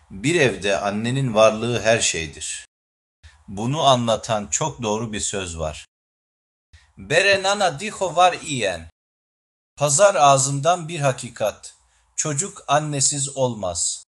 Bir evde annenin varlığı her şeydir. Bunu anlatan çok doğru bir söz var. Bere nana dijo var iyen. Pazar ağzından bir hakikat. Çocuk annesiz olmaz.